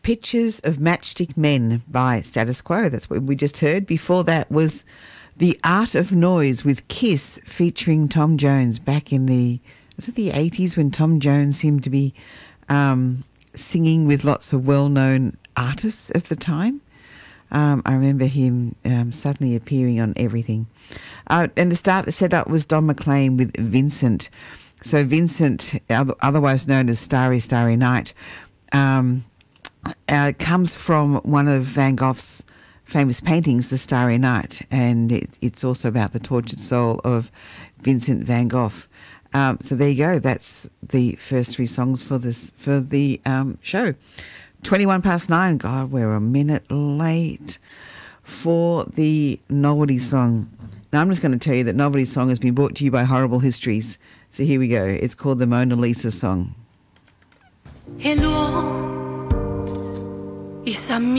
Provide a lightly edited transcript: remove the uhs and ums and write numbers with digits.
Pictures of Matchstick Men by Status Quo. That's what we just heard. Before that was The Art of Noise with Kiss featuring Tom Jones back in was it the 80s when Tom Jones seemed to be singing with lots of well-known artists of the time. I remember him suddenly appearing on everything. And to start the setup was Don McLean with Vincent. So Vincent, otherwise known as Starry, Starry Night, comes from one of Van Gogh's famous paintings, The Starry Night, and it's also about the tortured soul of Vincent van Gogh. So there you go. That's the first three songs for the show. 9:21. God, we're a minute late for the novelty song. Now I'm just going to tell you that novelty song has been brought to you by Horrible Histories. So here we go. It's called the Mona Lisa song. Hello, it's a